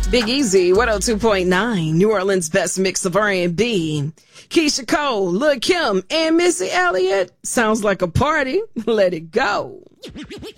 Big Easy, 102.9, New Orleans' best mix of R&B. Keisha Cole, Lil' Kim, and Missy Elliott. Sounds like a party. Let it go.